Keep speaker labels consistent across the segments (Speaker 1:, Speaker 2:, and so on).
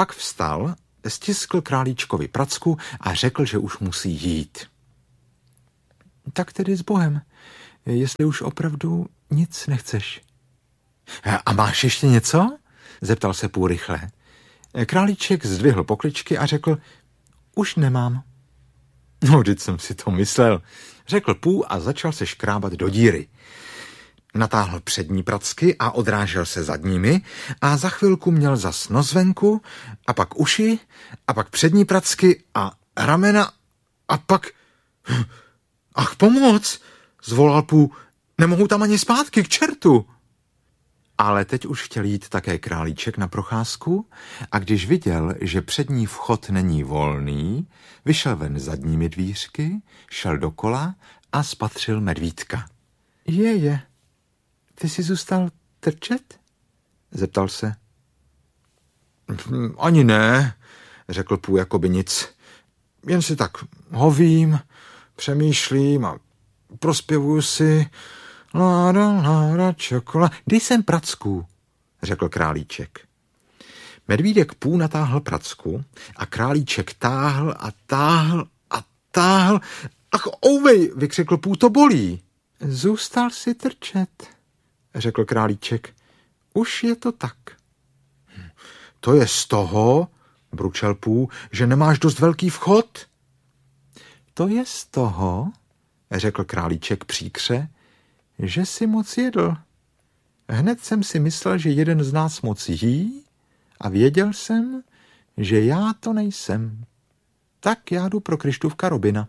Speaker 1: Pak vstal, stiskl králíčkovi pracku a řekl, že už musí jít. Tak tedy s Bohem, jestli už opravdu nic nechceš. A máš ještě něco? Zeptal se Pů rychle. Králíček zdvihl pokličky a řekl, už nemám. No, vždyť jsem si to myslel, řekl Pů a začal se škrábat do díry. Natáhl přední pracky a odrážel se zadními a za chvilku měl zas nozvenku a pak uši a pak přední pracky a ramena a pak... Ach, pomoc, zvolal Pů, nemohu tam ani zpátky, k čertu. Ale teď už chtěl jít také králíček na procházku a když viděl, že přední vchod není volný, vyšel ven zadními dvířky, šel dokola a spatřil medvídka. Je, ty jsi zůstal trčet? Zeptal se. Ani ne, řekl Pů jakoby nic. Jen si tak hovím, přemýšlím a prospěvuju si... Lára, čokoláda. Dej sem pracku, řekl králíček. Medvídek Pů natáhl pracku a králíček táhl a táhl a táhl. Ach, ouvej, vykřikl Pů, to bolí. Zůstal si trčet, řekl králíček. Už je to tak. To je z toho, bručel Pů, že nemáš dost velký vchod. To je z toho, řekl králíček příkře, že si moc jedl. Hned jsem si myslel, že jeden z nás moc jí a věděl jsem, že já to nejsem. Tak já jdu pro Kryštůvka Robina.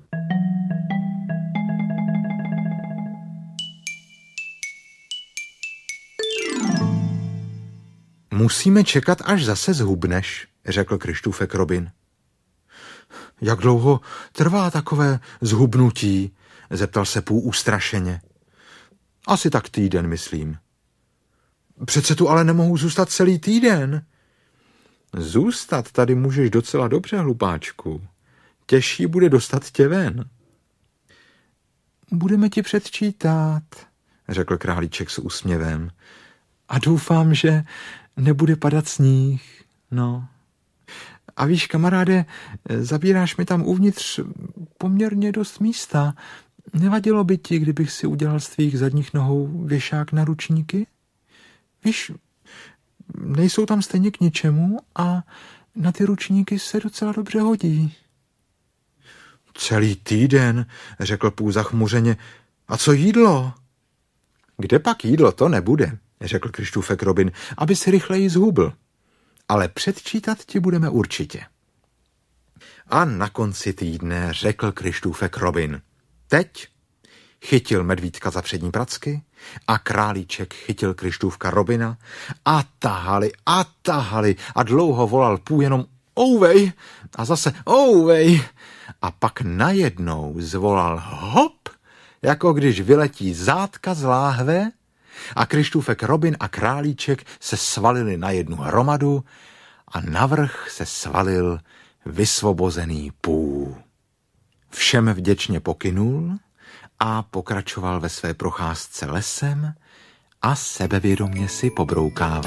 Speaker 1: Musíme čekat, až zase zhubneš, řekl Kryštůfek Robin. Jak dlouho trvá takové zhubnutí? Zeptal se Pů ustrašeně. Asi tak týden, myslím. Přece tu ale nemohu zůstat celý týden. Zůstat tady můžeš docela dobře, hlupáčku. Těžší bude dostat tě ven. Budeme ti předčítat, řekl králíček s úsměvem. A doufám, že nebude padat sníh. No. A víš, kamaráde, zabíráš mi tam uvnitř poměrně dost místa. Nevadilo by ti, kdybych si udělal z tvých zadních nohou věšák na ručníky? Víš, nejsou tam stejně k ničemu a na ty ručníky se docela dobře hodí. Celý týden, řekl Pů zachmuřeně. A co jídlo? Kde pak jídlo, to nebude, řekl Kryštůfek Robin, aby si rychleji zhubl. Ale předčítat ti budeme určitě. A na konci týdne řekl Kryštůfek Robin. Teď chytil medvídka za přední pracky a králíček chytil Kryštůvka Robina a tahali a dlouho volal Pů jenom ouvej a zase ouvej a pak najednou zvolal hop, jako když vyletí zátka z láhve a Kryštůfek Robin a králíček se svalili na jednu hromadu a navrch se svalil vysvobozený Pů. Všem vděčně pokynul a pokračoval ve své procházce lesem a sebevědomě si pobroukával.